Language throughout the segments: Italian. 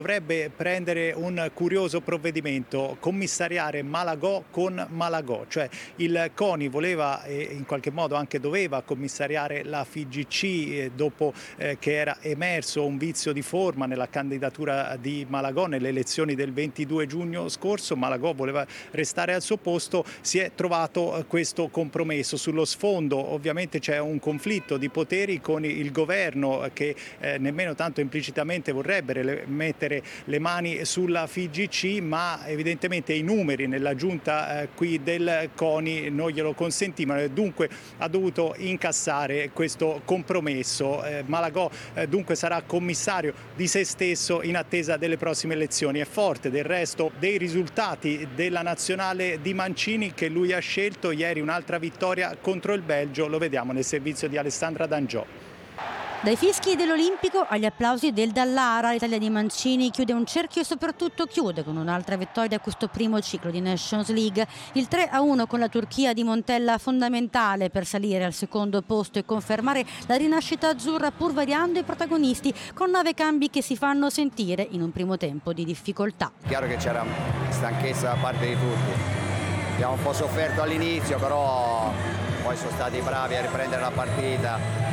Dovrebbe prendere un curioso provvedimento, commissariare Malagò con Malagò, cioè il CONI voleva e in qualche modo anche doveva commissariare la FIGC dopo che era emerso un vizio di forma nella candidatura di Malagò nelle elezioni del 22 giugno scorso. Malagò voleva restare al suo posto, si è trovato questo compromesso. Sullo sfondo ovviamente c'è un conflitto di poteri con il governo che nemmeno tanto implicitamente vorrebbe mettere le mani sulla FIGC, ma evidentemente i numeri nella giunta qui del CONI non glielo consentivano e dunque ha dovuto incassare questo compromesso. Malagò dunque sarà commissario di se stesso in attesa delle prossime elezioni. È forte del resto dei risultati della nazionale di Mancini che lui ha scelto. Ieri un'altra vittoria contro il Belgio, lo vediamo nel servizio di Alessandra D'Angiò. Dai fischi dell'Olimpico agli applausi del Dallara, l'Italia di Mancini chiude un cerchio e soprattutto chiude con un'altra vittoria a questo primo ciclo di Nations League. Il 3-1 con la Turchia di Montella fondamentale per salire al secondo posto e confermare la rinascita azzurra pur variando i protagonisti con 9 cambi che si fanno sentire in un primo tempo di difficoltà. Chiaro che c'era stanchezza da parte di tutti, abbiamo un po' sofferto all'inizio, però poi sono stati bravi a riprendere la partita,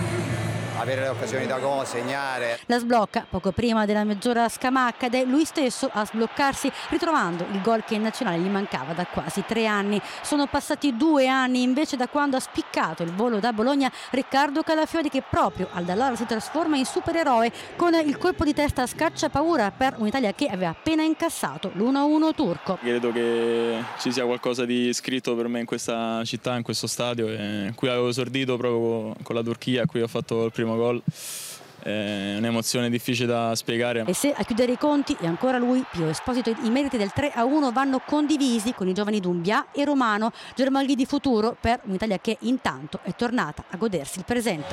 avere le occasioni da gol, segnare. La sblocca poco prima della mezz'ora Scamacca ed è lui stesso a sbloccarsi ritrovando il gol che in nazionale gli mancava da quasi 3 anni. Sono passati 2 anni invece da quando ha spiccato il volo da Bologna Riccardo Calafiori, che proprio al Dallara si trasforma in supereroe con il colpo di testa scaccia paura per un'Italia che aveva appena incassato l'1-1 turco. Credo che ci sia qualcosa di scritto per me in questa città, in questo stadio, e qui avevo esordito proprio con la Turchia, qui ho fatto il primo gol. È un'emozione difficile da spiegare. E se a chiudere i conti è ancora lui, Pio Esposito, i meriti del 3-1 vanno condivisi con i giovani Dumbia e Romano, germogli di futuro per un'Italia che intanto è tornata a godersi il presente.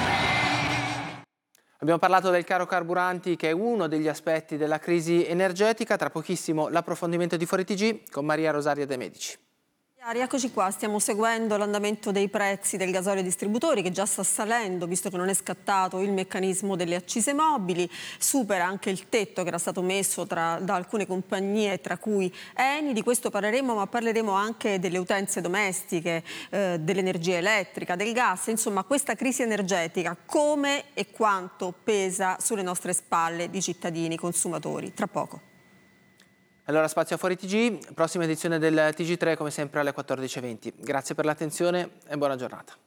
Abbiamo parlato del caro carburanti, che è uno degli aspetti della crisi energetica. Tra pochissimo l'approfondimento di Fuori TG con Maria Rosaria De Medici. Eccoci qua, stiamo seguendo l'andamento dei prezzi del gasolio ai distributori che già sta salendo, visto che non è scattato il meccanismo delle accise mobili, supera anche il tetto che era stato messo da alcune compagnie, tra cui Eni. Di questo parleremo, ma parleremo anche delle utenze domestiche, dell'energia elettrica, del gas. Insomma, questa crisi energetica come e quanto pesa sulle nostre spalle di cittadini, consumatori. Tra poco. Allora, spazio a Fuori TG, prossima edizione del TG3 come sempre alle 14:20. Grazie per l'attenzione e buona giornata.